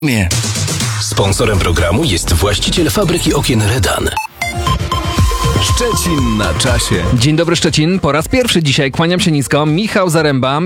Nie. Sponsorem programu jest właściciel fabryki okien Redan. Szczecin na czasie. Dzień dobry Szczecin, po raz pierwszy dzisiaj kłaniam się nisko, Michał Zaręba.